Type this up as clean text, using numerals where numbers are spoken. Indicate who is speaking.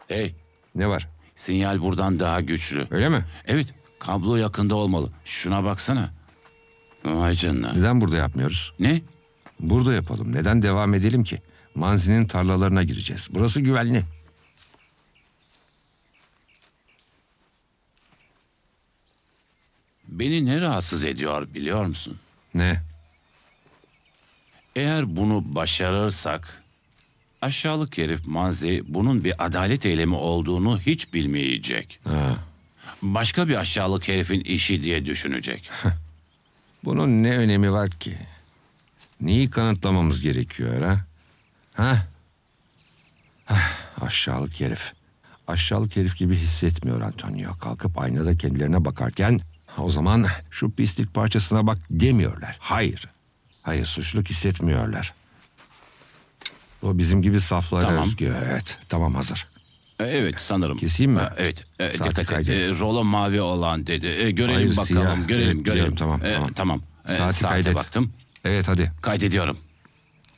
Speaker 1: Hey,
Speaker 2: Ne var?
Speaker 1: sinyal buradan daha güçlü.
Speaker 2: Öyle mi?
Speaker 1: Evet, kablo yakında olmalı. Şuna baksana. Vay canına.
Speaker 2: Neden burada yapmıyoruz?
Speaker 1: Ne?
Speaker 2: Burada yapalım. Neden devam edelim ki? Manzi'nin tarlalarına gireceğiz. Burası güvenli.
Speaker 1: Beni ne rahatsız ediyor biliyor musun?
Speaker 2: Ne?
Speaker 1: Eğer bunu başarırsak, aşağılık herif Manzi bunun bir adalet eylemi olduğunu hiç bilmeyecek.
Speaker 2: Ha.
Speaker 1: Başka bir aşağılık herifin işi diye düşünecek.
Speaker 2: Bunun ne önemi var ki? Neyi kanıtlamamız gerekiyor ha? Ha? Aşağılık herif. Aşağılık herif gibi hissetmiyor Antonio. Kalkıp aynada kendilerine bakarken o zaman şu pislik parçasına bak demiyorlar. Hayır. Hayır, suçluluk hissetmiyorlar. O bizim gibi saflara
Speaker 1: Tamam.
Speaker 2: özgü. Evet, tamam, hazır.
Speaker 1: Evet sanırım.
Speaker 2: Keseyim mi?
Speaker 1: Evet.
Speaker 2: Saati
Speaker 1: Dikkat et.
Speaker 2: kaydet.
Speaker 1: Rolo mavi olan dedi. Görelim
Speaker 2: Hayır,
Speaker 1: bakalım.
Speaker 2: siyah.
Speaker 1: Görelim
Speaker 2: Evet,
Speaker 1: görelim.
Speaker 2: biliyorum, tamam.
Speaker 1: Tamam.
Speaker 2: Saati
Speaker 1: Saate
Speaker 2: kaydet.
Speaker 1: baktım.
Speaker 2: Evet, hadi.
Speaker 1: Kaydediyorum.